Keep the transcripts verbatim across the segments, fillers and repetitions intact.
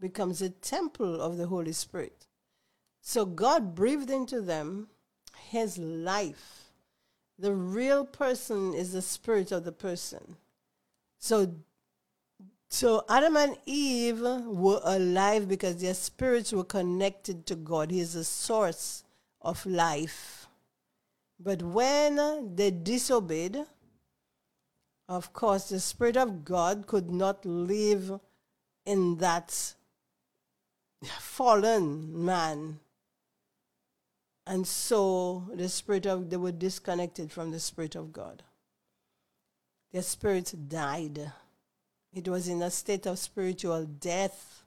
becomes a temple of the Holy Spirit. So God breathed into them his life. The real person is the spirit of the person. So, so Adam and Eve were alive because their spirits were connected to God. He is the source of life. But when they disobeyed, of course, the Spirit of God could not live in that fallen man. And so the Spirit of, they were disconnected from the Spirit of God. Their spirits died. It was in a state of spiritual death.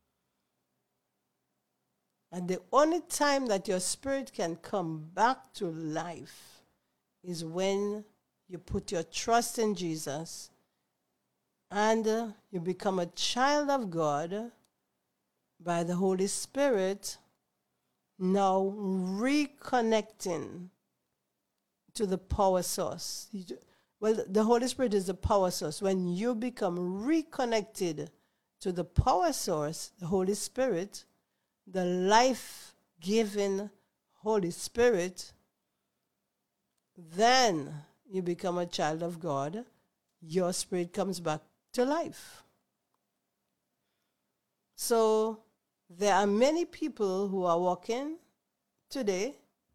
And the only time that your spirit can come back to life is when you put your trust in Jesus and uh, you become a child of God by the Holy Spirit, now reconnecting to the power source. Well, the Holy Spirit is the power source. When you become reconnected to the power source, the Holy Spirit, the life-giving Holy Spirit, then you become a child of God. Your spirit comes back to life. So there are many people who are walking today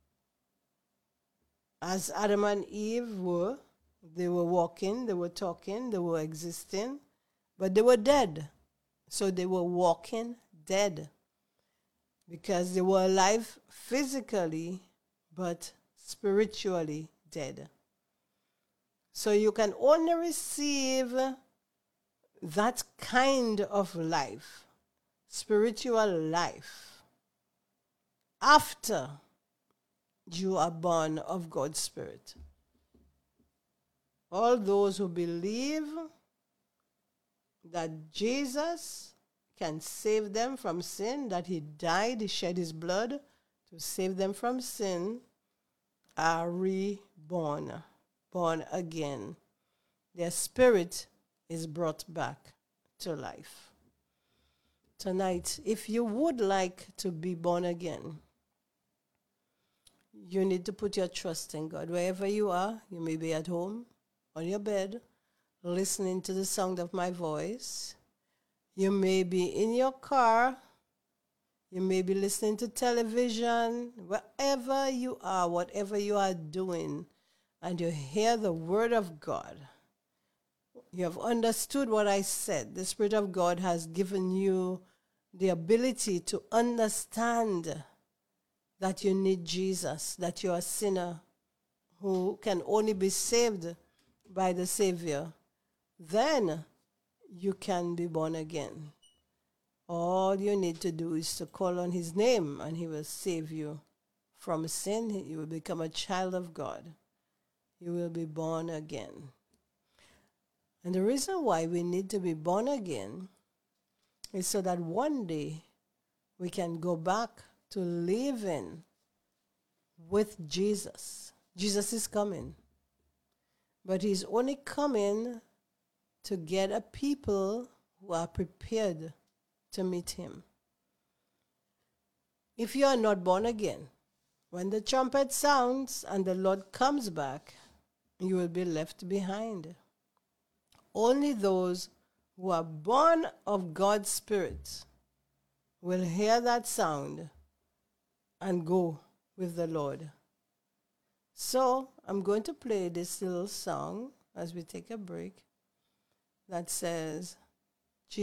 as Adam and Eve were. They were walking, they were talking, they were existing, but they were dead. So they were walking dead because they were alive physically, but spiritually dead. So you can only receive that kind of life, spiritual life, after you are born of God's Spirit. All those who believe that Jesus can save them from sin, that he died, he shed his blood to save them from sin, are reborn, born again. Their spirit is brought back to life. Tonight, if you would like to be born again, you need to put your trust in God. Wherever you are, you may be at home, on your bed, listening to the sound of my voice. You may be in your car. You may be listening to television. Wherever you are, whatever you are doing, and you hear the word of God, you have understood what I said. The Spirit of God has given you the ability to understand that you need Jesus, that you're a sinner who can only be saved by the Savior. Then you can be born again. All you need to do is to call on his name and he will save you from sin. You will become a child of God. You will be born again. And the reason why we need to be born again is so that one day we can go back to living with Jesus. Jesus is coming. But he's only coming to get a people who are prepared to meet him. If you are not born again, when the trumpet sounds and the Lord comes back, you will be left behind. Only those who are born of God's Spirit will hear that sound and go with the Lord. So I'm going to play this little song as we take a break that says,